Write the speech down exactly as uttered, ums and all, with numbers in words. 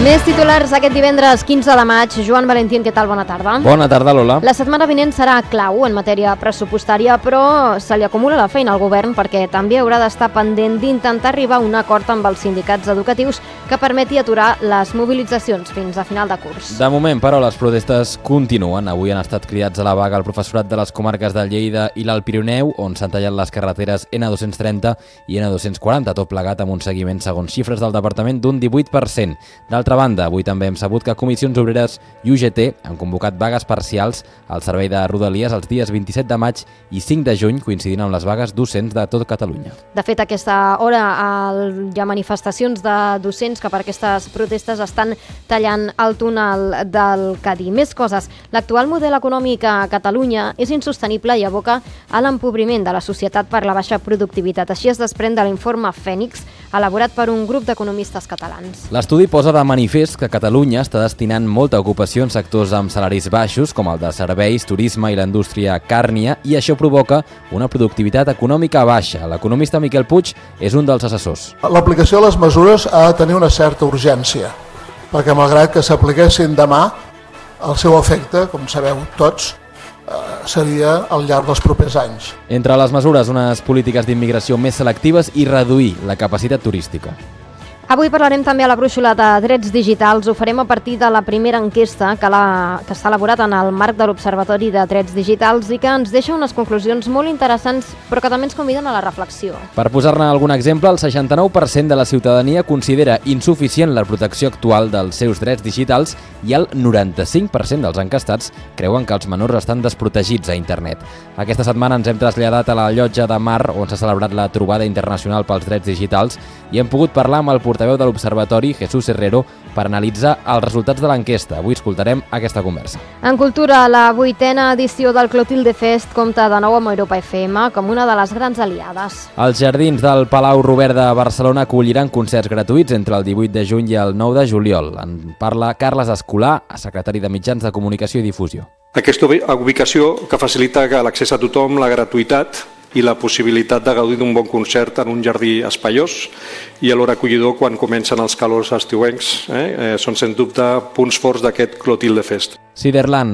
Més titulars aquest divendres quinze de maig. Joan Valentín, què tal? Bona tarda. Bona tarda, Lola. La setmana vinent serà clau en matèria pressupostària, però se li acumula la feina al govern perquè també haurà d'estar pendent d'intentar arribar a un acord amb els sindicats educatius que permeti aturar les mobilitzacions fins a final de curs. De moment, però, les protestes continuen. Avui han estat cridats a la vaga el professorat de les comarques de Lleida i l'Alt Pirineu, on s'han tallat les carreteres ena dos-cents trenta i ena dos-cents quaranta, tot plegat amb un seguiment, segons xifres del departament, d'un divuit per cent. D'altra banda, avui també hem sabut que Comissions Obreres i U G T han convocat vagues parcials al servei de Rodalies els dies vint-i-set de maig i cinc de juny, coincidint amb les vagues docents de tot Catalunya. De fet, a aquesta hora el, hi ha manifestacions de docents que per aquestes protestes estan tallant el túnel del Cadí. Més coses. L'actual model econòmic a Catalunya és insostenible i aboca a l'empobriment de la societat per la baixa productivitat. Així es desprèn de l'informe Fènix, elaborat per un grup d'economistes catalans. L'estudi posa de manifest que Catalunya està destinant molta ocupació en sectors amb salaris baixos, com el de serveis, turisme i la indústria càrnia, i això provoca una productivitat econòmica baixa. L'economista Miquel Puig és un dels assessors. L'aplicació de les mesures ha de tenir una certa urgència, perquè malgrat que s'apliquessin demà, el seu efecte, com sabeu tots, seria al llarg dels propers anys. Entre les mesures, unes polítiques d'immigració més selectives i reduir la capacitat turística. Avui parlarem també a la brúixola de drets digitals. Ho farem a partir de la primera enquesta que, la, que s'ha elaborat en el marc de l'Observatori de Drets Digitals i que ens deixa unes conclusions molt interessants, però que també ens conviden a la reflexió. Per posar-ne algun exemple, el seixanta-nou per cent de la ciutadania considera insuficient la protecció actual dels seus drets digitals i el noranta-cinc per cent dels encastats creuen que els menors estan desprotegits a internet. Aquesta setmana ens hem traslladat a la Llotja de Mar, on s'ha celebrat la trobada internacional pels drets digitals, i hem pogut parlar amb el portaveu de l'Observatori, Jesús Herrero, per analitzar els resultats de l'enquesta. Avui escoltarem aquesta conversa. En cultura, la vuitena edició del Clotilde Fest compta de nou amb Europa F M com una de les grans aliades. Els jardins del Palau Robert de Barcelona acolliran concerts gratuïts entre el divuit de juny i el nou de juliol. En parla Carles Escolà, secretari de Mitjans de Comunicació i Difusió. Aquesta ubicació que facilita l'accés a tothom, la gratuïtat i la possibilitat de gaudir d'un bon concert en un jardí espaiós i alhora acollidor quan comencen els calors estiuencs. Eh? Eh, són, sens dubte, punts forts d'aquest Clotilde Fest. Ciderland